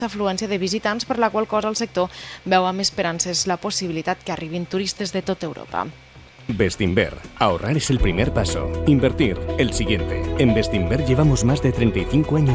afluència de visitants, per la qual cosa el sector veu amb esperances la possibilitat que arribin turistes de tota Europa. Bestinver. Ahorrar es el primer paso. Invertir, el siguiente. En Bestinver llevamos más de 35 años